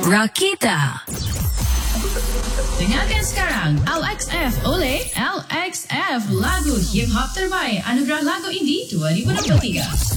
Rakita. Dengarkan sekarang LXF oleh LXF, lagu hip hop terbaik Anugerah Lagu Indie 2023.